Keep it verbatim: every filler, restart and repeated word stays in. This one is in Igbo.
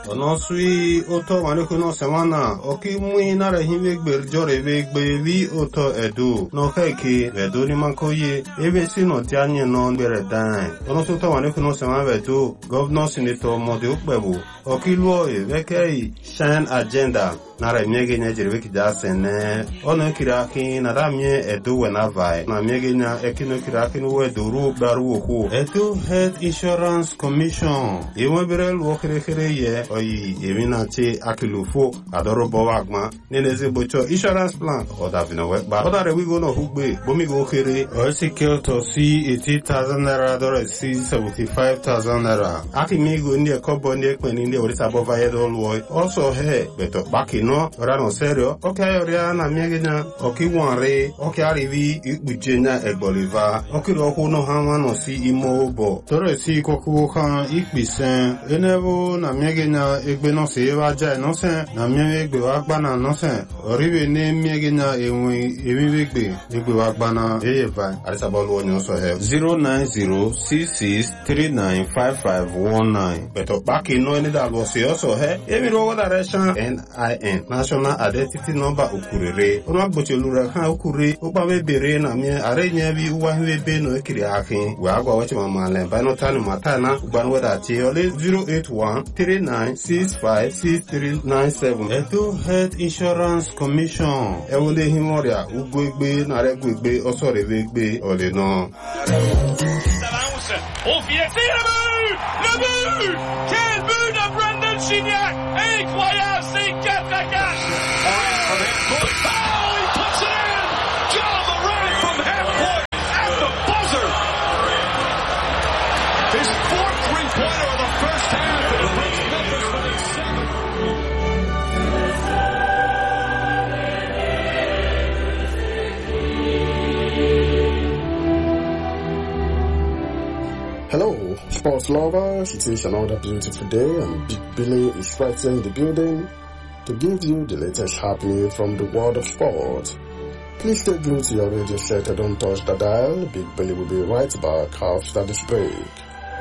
ono sui oto wale kuno semana oki mui na rehive gber jore ve gbe vi oto edu no keke vedo ni mankoye ebe si no tianye no gbere dan ono so to wale kuno semana vedo governor senator mode okpebu oki luo e veke shine agenda na re miege nya jere veki da sene ono kiraki na ramie edu wena vai na miege nya ekino kiraki no wedo ru baru oku edu health insurance commission ewe berel wo kere kere ye oyi emina che akilufo adoro bowagma neneze bocho insurance plan oda vina wekba oda re wigo no hugbe bomi go kere o secure to see eighty thousand naira dore see seventy-five thousand naira akimigo ndi ekobo ndi ekweni ndi orisa bova yedo luo also he beto bakino rano serio okay oria na miegenya oki wanre oki arrivi ikbujenya egboliva oki roku no hanwa no si imo bo tore si koku kan ikbisen enevo na miegenya egbe no se waja no se na miegbe wa gbana no se oriwe ne miegenya enwe ewegbe egbe wa gbana eyeva arisabolu onyo so he zero nine zero six six three nine five five one nine beto bakino eni da lo se also he emiro direction N I N National Identity Number ukurere ona gbochelu ha ukure ogbawe bere na mi arenye bi uwa hwebe no ekiri akin we agwa wachi mama le ba no tanu matana ugban weda ti ole zero eight one three nine six five six three nine seven Edo Health Insurance Commission e wole himoria ugwegbe na regwegbe osorewegbe ole no Quel but de Brendan Gignac! Incroyable, c'est quatre à quatre! Oh, he puts it in! John Moran from half court at the buzzer! His fourth three-pointer of the first half and brings Memphis within seven. Hello, sports lovers. It is another beautiful day and Big Billy is right here in the building to give you the latest happening from the world of sport. Please stay glued to your radio set and don't touch the dial. Big Billy will be right back after this break.